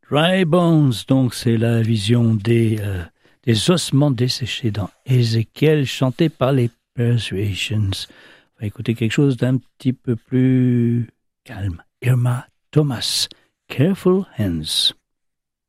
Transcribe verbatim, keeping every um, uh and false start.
Dry Bones, donc c'est la vision des, euh, des ossements desséchés dans Ézéchiel, chanté par les Persuasions. On va écouter quelque chose d'un petit peu plus calme. Irma Thomas, Careful Hands.